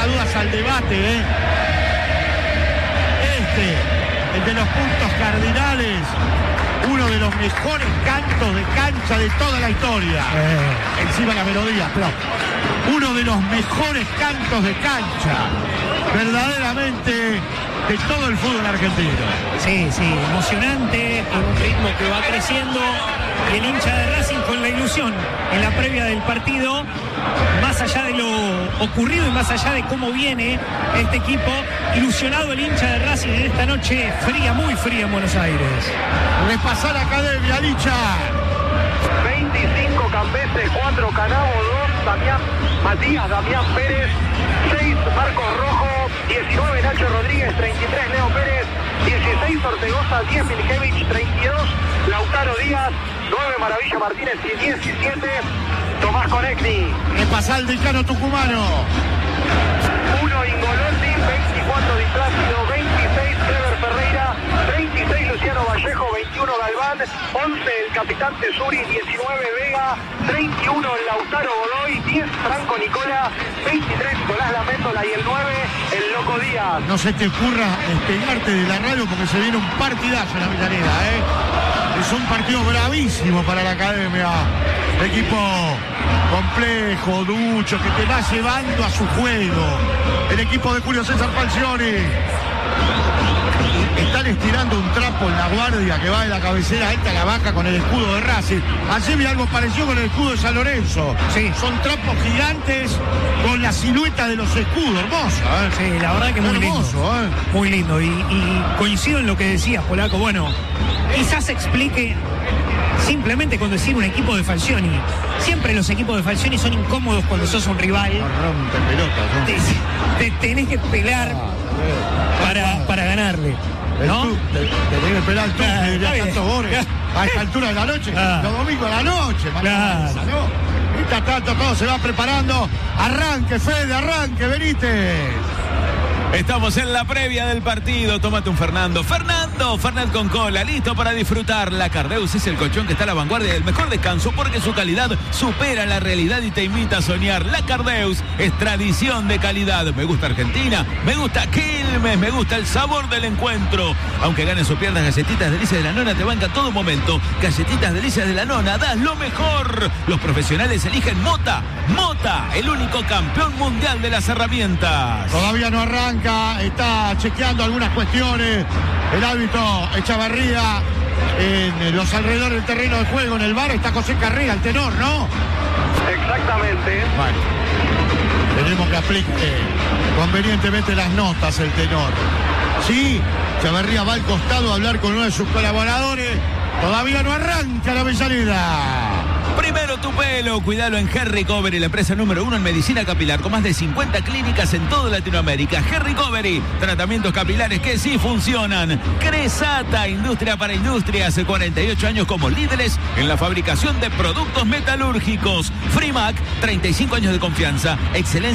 a dudas al debate, el de los puntos cardinales, uno de los mejores cantos de cancha de toda la historia. Encima la melodía, pero uno de los mejores cantos de cancha, verdaderamente, de todo el fútbol argentino. Sí, emocionante, con un ritmo que va creciendo. Y el hincha de Racing con la ilusión en la previa del partido, más allá de lo ocurrido y más allá de cómo viene este equipo, ilusionado el hincha de Racing en esta noche fría, muy fría en Buenos Aires. Repasar Academia, Licha. 25 Cambeses, 4 Canavo, 2 Matías Damián Pérez, 6 Marcos Rojo, 19 Nacho Rodríguez, 33 Leo Pérez, 16 Ortegoza, 10 Miljevich, 32 Lautaro Díaz, 9 Maravilla Martínez y 17 Tomás Conecni. Repasar el decano tucumano. 1 Ingolotti, 24 Di Plácido, 26 Clever Ferreira, 36 Luciano Vallejo, 21 Galván, 11 el capitán Tesuri, 19 Vega, 31 Lautaro Godoy, 10 Franco Nicola, 23 Nicolás Laméndola y el 9 el Loco Díaz. No se te ocurra despegarte de la radio porque se viene un partidazo en la Avellaneda, Es un partido bravísimo para la Academia. Equipo complejo, ducho, que te va llevando a su juego. El equipo de Julio César Falcioni. Están estirando un trapo en la guardia que va de la cabecera alta a la vaca con el escudo de Racing. Así vi algo parecido con el escudo de San Lorenzo. Sí. Son trapos gigantes con la silueta de los escudos. Hermoso, Sí, la verdad que muy hermoso, lindo. Muy lindo. Y coincido en lo que decías, Polaco. Bueno, quizás explique simplemente con decir un equipo de Falcioni. Siempre los equipos de Falcioni son incómodos cuando sos un rival. No rompe pelotas, ¿no? Te tenés que pelar para ganarle, ¿no? Tenés que pelar tú, Está bien. tantos goles a esta altura de la noche, los domingos de la noche, Claro. ¿no? Mientras tanto todo se va preparando. Arranque, Fede, arranque, Benítez. Estamos en la previa del partido. Tómate un Fernando Fernet con cola, listo para disfrutar. La Cardeus es el colchón que está a la vanguardia del mejor descanso porque su calidad supera la realidad y te invita a soñar. La Cardeus es tradición de calidad. Me gusta Argentina, me gusta Quilmes, me gusta el sabor del encuentro. Aunque ganes o pierdas, Galletitas Delicias de la Nona te banca todo momento. Galletitas Delicias de la Nona, das lo mejor. Los profesionales eligen Mota, el único campeón mundial de las herramientas. Todavía no arranca, está chequeando algunas cuestiones. El árbitro Echavarría en los alrededores del terreno de juego, en el bar está José Carrera, el tenor, ¿no? Exactamente. Bueno, tenemos que aplique convenientemente las notas el tenor. Sí, Echavarría va al costado a hablar con uno de sus colaboradores. Todavía no arranca la Avellaneda. Primero tu pelo, cuidalo en Hair Recovery, la empresa número 1 en medicina capilar, con más de 50 clínicas en toda Latinoamérica. Hair Recovery, tratamientos capilares que sí funcionan. Cresata, industria para industria, hace 48 años como líderes en la fabricación de productos metalúrgicos. Frimac, 35 años de confianza, excelencia.